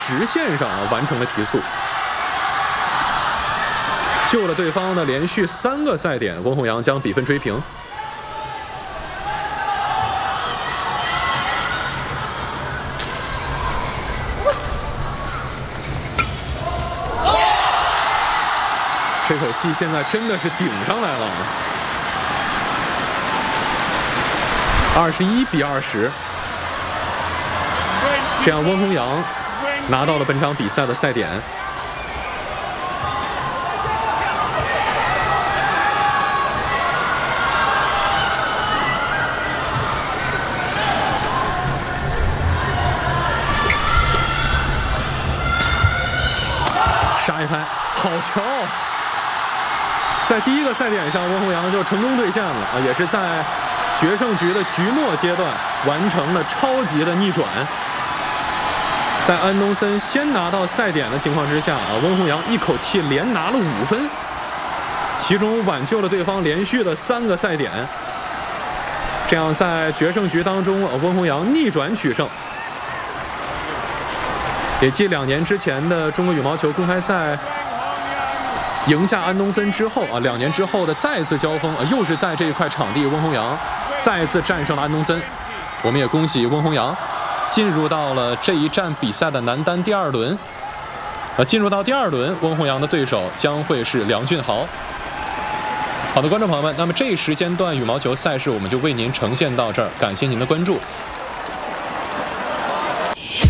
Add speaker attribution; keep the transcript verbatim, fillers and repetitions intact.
Speaker 1: 直线上啊完成了提速，救了对方的连续三个赛点，温宏洋将比分追平。这口气现在真的是顶上来了，二十一比二十，这样温宏洋拿到了本场比赛的赛点。杀一拍，好球！在第一个赛点上，温宏洋就成功兑现了啊，也是在决胜局的局末阶段完成了超级的逆转。在安东森先拿到赛点的情况之下啊，温宏洋一口气连拿了五分，其中挽救了对方连续的三个赛点。这样在决胜局当中，温宏洋逆转取胜。也继两年之前的中国羽毛球公开赛赢下安东森之后啊，两年之后的再次交锋啊，又是在这一块场地，温宏洋再次战胜了安东森。我们也恭喜温宏洋进入到了这一站比赛的男单第二轮。呃，进入到第二轮，温宏洋的对手将会是梁俊豪。好的，观众朋友们，那么这一时间段羽毛球赛事我们就为您呈现到这儿，感谢您的关注。